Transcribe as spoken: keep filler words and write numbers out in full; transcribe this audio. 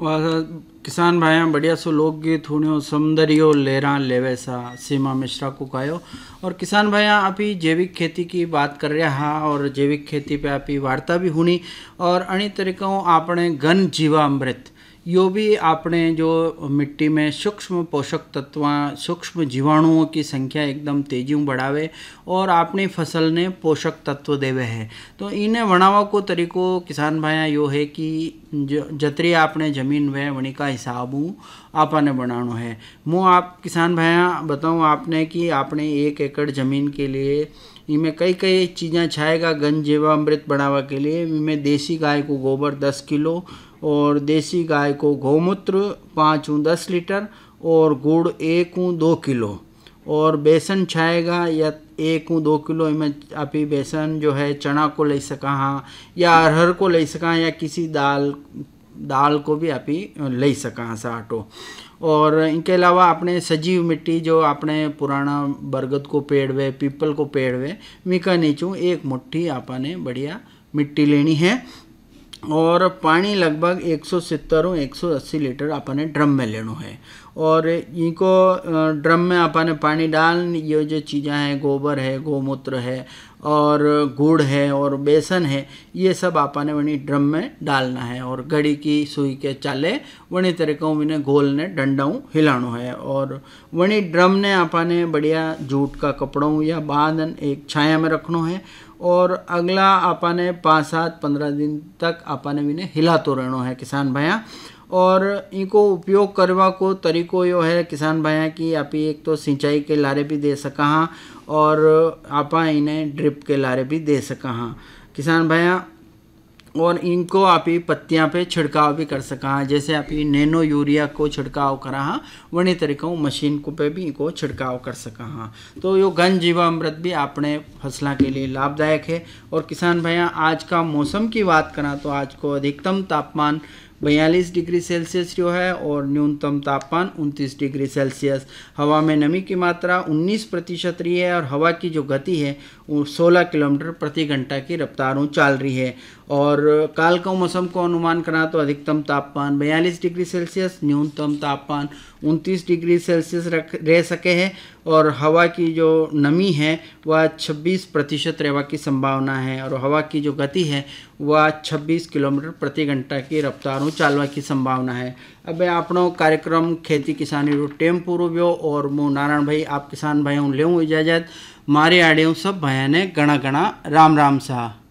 वाह, किसान भाइयों बढ़िया सो लोकगीत हुनियो सौंदर्यो लेरा लेवे सा सीमा मिश्रा को गायो। और किसान भाइयों अभी जैविक खेती की बात कर रहा हाँ और जैविक खेती पे अभी वार्ता भी हुनी और अणी तरीकों आपने घन जीवामृत यो भी आपने जो मिट्टी में सूक्ष्म पोषक तत्व सूक्ष्म जीवाणुओं की संख्या एकदम तेजी में बढ़ावे और अपनी फसल ने पोषक तत्व देवे है। तो इन्हें बनावा को तरीको किसान भाइया यो है कि जतरी आपने जमीन वे वणी का हिसाब आपने बनानो है। मैं आप किसान भाइया बताऊँ आपने कि आपने एक एकड़ ज़मीन के लिए इनमें कई कई चीज़ें छाएगा घन जीवामृत बनावा के लिए। इनमें देसी गाय को गोबर दस किलो और देसी गाय को गौमूत्र पाँच ऊ दस लीटर और गुड़ एक ऊ दो किलो और बेसन छाएगा या एक ऊ दो किलो। इनमें आप ही बेसन जो है चना को ले सका हाँ या अरहर को ले सका या किसी दाल दाल को भी आप ही ले सका हाँ सा आटो। और इनके अलावा आपने सजीव मिट्टी जो आपने पुराना बरगद को पेड़ वे पीपल को पेड़ वे मिका नीचू एक मुट्ठी आपने बढ़िया मिट्टी लेनी है और पानी लगभग एक सौ सत्तर और एक सौ अस्सी लीटर आपने ड्रम में लेनो है। और इनको ड्रम में आपने पानी डाल ये जो चीज़ें हैं गोबर है गौमूत्र है और गुड़ है और बेसन है ये सब आपने वनी ड्रम में डालना है और घड़ी की सुई के चाले वनी तरीकों में गोल ने डंडाऊँ हिलानो है। और वनी ड्रम ने आपने बढ़िया जूट का कपड़ों या बांधन एक छाया में रखनो है और अगला आपने पाँच सात पंद्रह दिन तक आपने भी हिलातो रहनो है किसान भाइया। और इनको उपयोग करवा को तरीको यो है किसान भाइया कि आप एक तो सिंचाई के लारे भी दे सका हाँ और आप इन्हें ड्रिप के लारे भी दे सका हाँ किसान भाइया। और इनको आप ही पत्तियाँ पे छिड़काव भी कर सका हाँ जैसे आप ही नैनो यूरिया को छिड़काव करा हाँ वही तरीकों मशीन को पे भी इनको छिड़काव कर सका हाँ। तो यो घन जीवामृत भी अपने फसलों के लिए लाभदायक है। और किसान भैया आज का मौसम की बात करा तो आज को अधिकतम तापमान बयालीस डिग्री सेल्सियस जो है और न्यूनतम तापमान उनतीस डिग्री सेल्सियस। हवा में नमी की मात्रा उन्नीस प्रतिशत रही है और हवा की जो गति है वो सोलह किलोमीटर प्रति घंटा की रफ्तारों चाल रही है। और काल का मौसम को अनुमान करा तो अधिकतम तापमान बयालीस डिग्री सेल्सियस न्यूनतम तापमान उनतीस डिग्री सेल्सियस रह सके है और हवा की जो नमी है वह छब्बीस प्रतिशत रहने की संभावना है और हवा की जो गति है वह छब्बीस किलोमीटर प्रति घंटा की रफ्तारों चालवा की संभावना है। अब आपनो कार्यक्रम खेती किसानी रो टेम पूरो व्यो और मु नारायण भाई आप किसान भाइयों लेऊँ इजाजत मारे आड़े सब भाया ने गणा गणा राम राम सा।